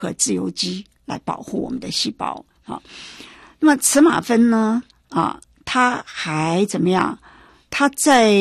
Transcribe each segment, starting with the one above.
和自由基来保护我们的细胞啊。那么此马酚呢它还怎么样？它在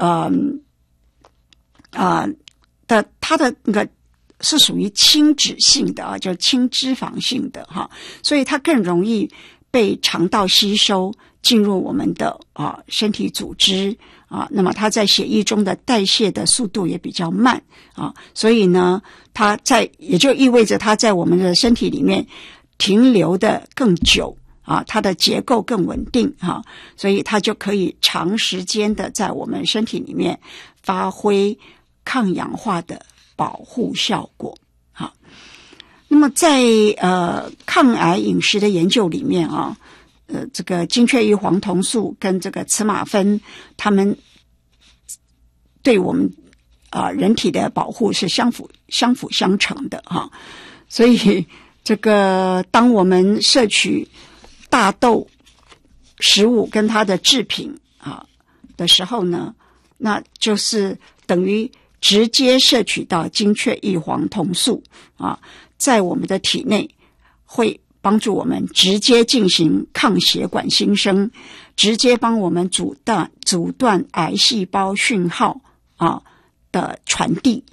它的那个是属于轻脂性的就是轻脂肪性的所以它更容易被肠道吸收进入我们的身体组织那么它在血液中的代谢的速度也比较慢所以呢也就意味着它在我们的身体里面停留的更久它的结构更稳定所以它就可以长时间的在我们身体里面发挥抗氧化的保护效果那么在抗癌饮食的研究里面这个精确异黄酮素跟这个此马酚它们对我们人体的保护是相辅相成的所以这个当我们摄取大豆食物跟它的制品的时候呢，那就是等于直接摄取到精确异黄酮素在我们的体内会帮助我们直接进行抗血管新生，直接帮我们阻断癌细胞讯号的传递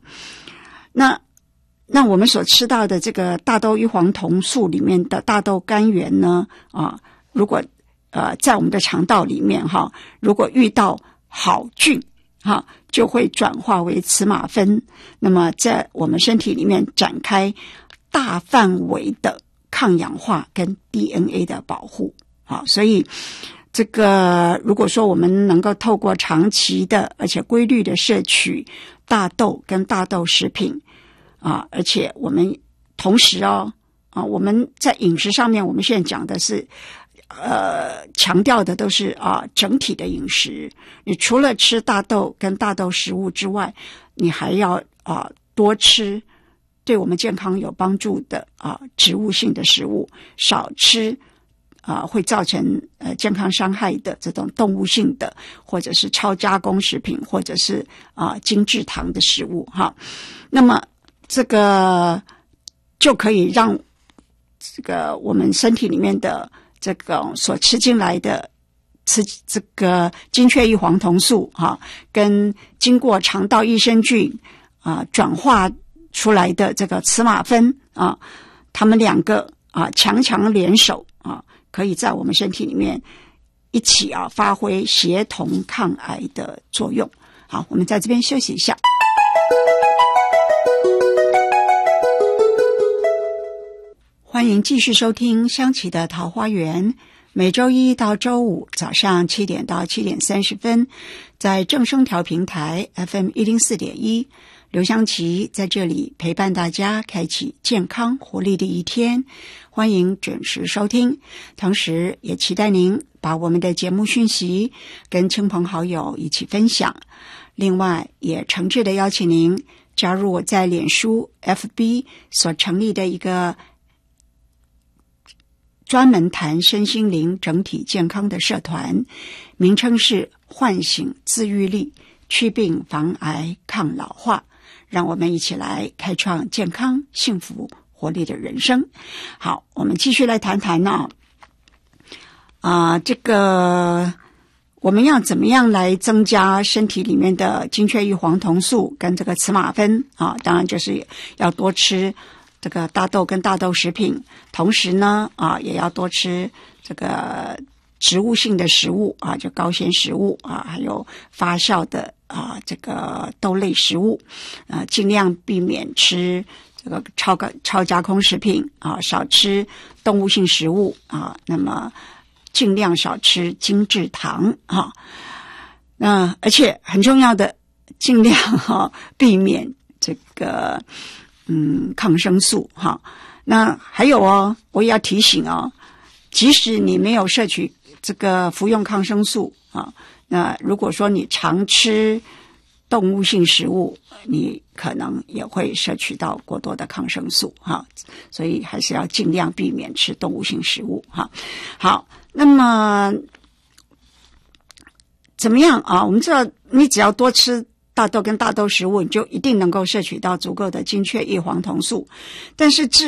那我们所吃到的这个大豆异黄酮素里面的大豆甘源呢如果在我们的肠道里面如果遇到好菌就会转化为此马酚，那么在我们身体里面展开大范围的抗氧化跟 DNA 的保护所以这个如果说我们能够透过长期的而且规律的摄取大豆跟大豆食品而且我们同时我们在饮食上面我们现在讲的是强调的都是整体的饮食，你除了吃大豆跟大豆食物之外，你还要多吃对我们健康有帮助的植物性的食物，少吃会造成健康伤害的这种动物性的或者是超加工食品或者是精制糖的食物那么这个就可以让这个我们身体里面的这个所吃进来的这个精确异黄酮素跟经过肠道益生菌转化出来的这个此马酚他们两个强联手可以在我们身体里面一起发挥协同抗癌的作用。好，我们在这边休息一下。欢迎继续收听香琪的桃花源，每周一到周五早上7点到7点30分，在正声调频台 FM104.1，刘香琪在这里陪伴大家开启健康活力的一天，欢迎准时收听，同时也期待您把我们的节目讯息跟亲朋好友一起分享，另外也诚挚的邀请您加入我在脸书 FB 所成立的一个专门谈身心灵整体健康的社团，名称是唤醒自愈力，祛病防癌抗老化，让我们一起来开创健康幸福活力的人生。好，我们继续来谈谈这个我们要怎么样来增加身体里面的精确异黄酮素跟这个此马酚当然就是要多吃这个大豆跟大豆食品，同时呢也要多吃这个植物性的食物就高纤食物还有发酵的这个豆类食物尽量避免吃这个超加工食品少吃动物性食物那么尽量少吃精制糖而且很重要的尽量避免这个抗生素那还有我也要提醒即使你没有摄取这个服用抗生素那如果说你常吃动物性食物，你可能也会摄取到过多的抗生素所以还是要尽量避免吃动物性食物好，那么怎么样我们知道你只要多吃大豆跟大豆食物，你就一定能够摄取到足够的精确叶黄酮素。但是